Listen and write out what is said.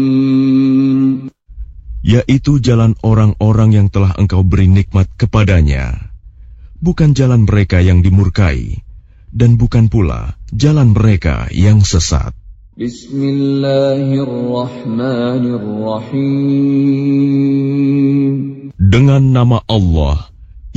yaitu jalan orang-orang yang telah Engkau beri nikmat kepadanya, bukan jalan mereka yang dimurkai, dan bukan pula jalan mereka yang sesat. Bismillahirrahmanirrahim. Dengan nama Allah